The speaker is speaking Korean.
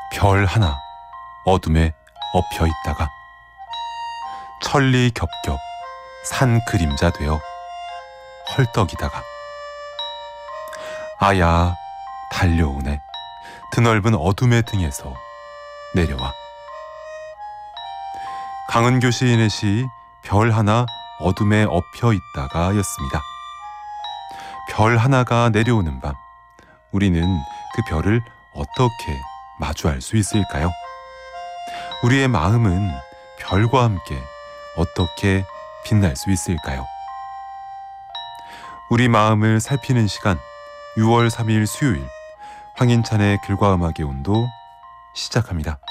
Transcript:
별 하나 어둠에 엎여 있다가 천리 겹겹 산 그림자 되어 헐떡이다가 아야 달려오네 드넓은 어둠의 등에서 내려와. 강은교 시인의 시 별 하나 어둠에 엎여 있다가 였습니다. 별 하나가 내려오는 밤, 우리는 그 별을 어떻게 마주할 수 있을까요? 우리의 마음은 별과 함께 어떻게 빛날 수 있을까요? 우리 마음을 살피는 시간, 6월 3일 수요일 황인찬의 글과 음악의 온도 시작합니다.